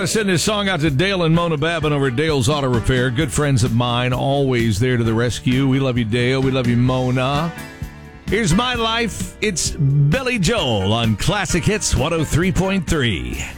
to send this song out to Dale and Mona Babin over at Dale's Auto Repair. Good friends of mine, always there to the rescue. We love you, Dale. We love you, Mona. Here's My Life. It's Billy Joel on Classic Hits 103.3.